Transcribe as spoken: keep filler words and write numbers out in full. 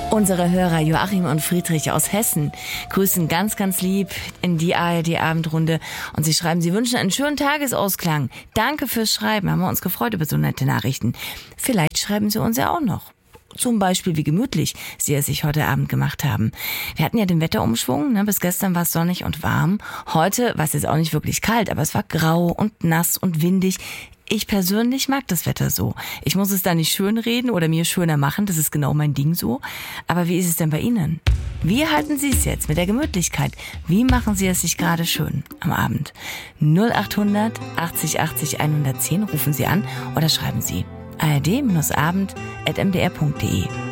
Unsere Hörer Joachim und Friedrich aus Hessen grüßen ganz, ganz lieb in die A R D-Abendrunde und sie schreiben, sie wünschen einen schönen Tagesausklang. Danke fürs Schreiben, haben wir uns gefreut über so nette Nachrichten. Vielleicht schreiben sie uns ja auch noch. Zum Beispiel, wie gemütlich sie es sich heute Abend gemacht haben. Wir hatten ja den Wetterumschwung, ne? Bis gestern war es sonnig und warm. Heute war es jetzt auch nicht wirklich kalt, aber es war grau und nass und windig. Ich persönlich mag das Wetter so. Ich muss es da nicht schönreden oder mir schöner machen, das ist genau mein Ding so. Aber wie ist es denn bei Ihnen? Wie halten Sie es jetzt mit der Gemütlichkeit? Wie machen Sie es sich gerade schön am Abend? null acht hundert achtzig achtzig hundertzehn rufen Sie an oder schreiben Sie a r d abend at m d r punkt d e.